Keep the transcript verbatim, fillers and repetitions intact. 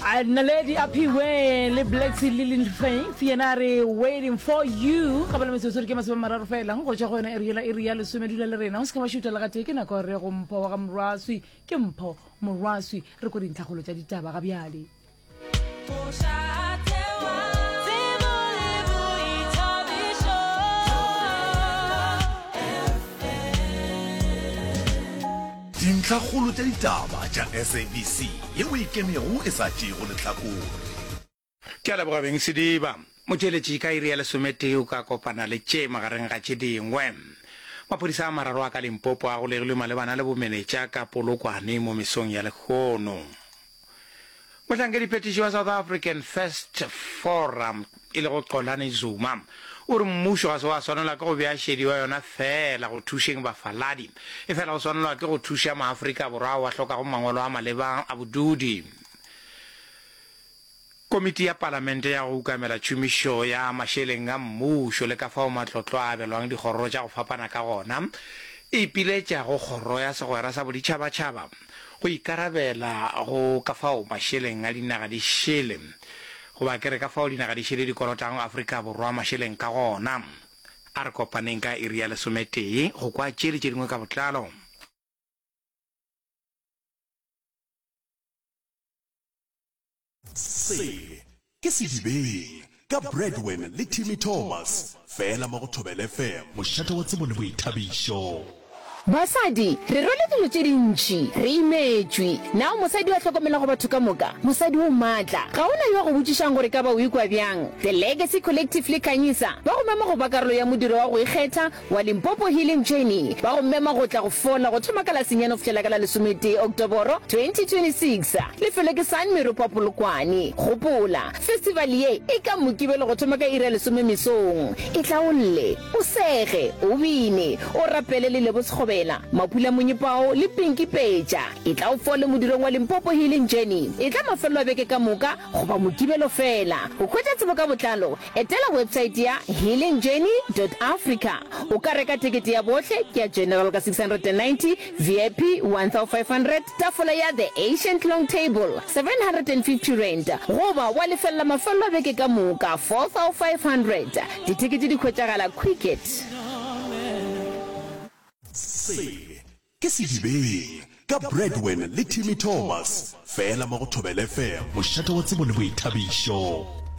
Naledi apiwe le Black Sea Lilin Fain Fianare waiting for you kabala mesosori ke maseba mararo fela go tša go ena area area le somedula le rena o se ka ba shuta la gateke na go re go mpho wa ga moraswi ke mpho moraswi re go dintlhagolo tša ditaba ga bjale dintlhagolo tša ditaba tša S A B C yeo e kemego e sa tšego lehlakore ke a leboga beng sediba motšweletši ka iri ya lesometeo ka kopana le tše magareng ga tše dingwe maphodisa a mararo a ka Limpopo a golegilwe malebana le bomenetša ka polokwane mo mesong ya lekgono mohlankedi phetiši wa South African First Forum e le go Xolani Zuma o re mmušo ga se wa swanela ke go bea šedi wa yona fela go thušeng bafaladi e fela go swanelwa ke go thuša maafrika borwa wa hloka go mangwalo a maleba a bodudi komiti ya palamente ya go ukamela tšhomišo ya mašeleng a mmušo le ka fao matlotlo a abelwang dikgororo tša go fapana ka gona e ipiletša go kgoro ya segwera sa boditšhabatšhaba go ikarabela go ka fao mašeleng a dinaga di šele go ba kere ka fao dinaga di šele di kolotang Afrika borwa mašeleng ka gona a re kopaneng ka iri ya lesometee go kwa tšele tše dingwe ka botlalo se ke sedibeng ka Breadwin le Timmy Thomas fela mo go Thobela F M mošate wa tsebo le boithabišo basadi re role dilo tše dintši re imetšwe nao mosadi wa hlokomela go batho ka moka mosadi o matla ga ona yo go botšišang gore ka ba o ikwa bjang the Legacy Collective le Kanyisa ba go mema go ba karolo ya modiro wa go ikgetha wa Limpopo Healing Journey ba go mema go tla go fola go thoma ka la senyano fihlela ka la lesomete Oktoboro twenty twenty-six lefelo ke San Meropa Polokwane gopola festival ye e ka mokibelo go thoma ka iri ya lesome mesong e tla o lle o sege o bine o rapele le lebo sekgobe mapula monyepao le Pinky Peja e tla o fole modirong wa Limpopo Healing Journey e tla mafello a beke ka moka go ba mokibelo fela o khwetša tsebo ka botlalo etela website ya healing journey dot africa o ka reka tekete ya bohle ke ya general ka six hundred ninety V I P one thousand five hundred tafola ya the ancient long table seven hundred fifty rand goba wa lefella mafello a beke ka moka four thousand five hundred ditekete di khwetšagala quicket se ke sedibeng ka Breadwin le Timmy Thomas fela mo go Thobela F M mošate wa tsebo le boithabišo